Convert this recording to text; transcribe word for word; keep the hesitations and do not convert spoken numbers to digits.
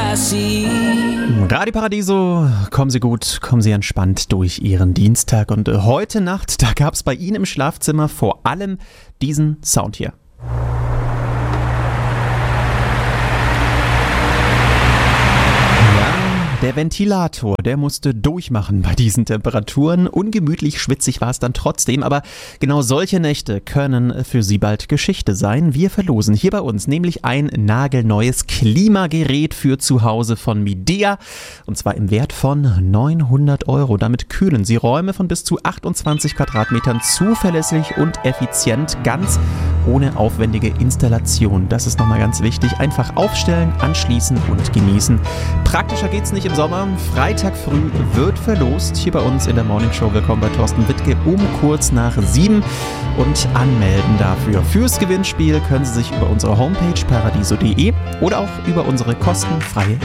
I see. Radio Paradiso, kommen Sie gut, kommen Sie entspannt durch Ihren Dienstag. Und äh, heute Nacht, da gab es bei Ihnen im Schlafzimmer vor allem diesen Sound hier. Der Ventilator, der musste durchmachen bei diesen Temperaturen. Ungemütlich schwitzig war es dann trotzdem, aber genau solche Nächte können für Sie bald Geschichte sein. Wir verlosen hier bei uns nämlich ein nagelneues Klimagerät für zu Hause von Midea, und zwar im Wert von neunhundert Euro. Damit kühlen Sie Räume von bis zu achtundzwanzig Quadratmetern zuverlässig und effizient, ganz ohne aufwendige Installation. Das ist nochmal ganz wichtig. Einfach aufstellen, anschließen und genießen. Praktischer geht's nicht im Sommer. Freitag früh wird verlost. Hier bei uns in der Morning Show. Willkommen bei Thorsten Wittke um kurz nach sieben. Und anmelden dafür. Fürs Gewinnspiel können Sie sich über unsere Homepage paradiso punkt de oder auch über unsere kostenfreie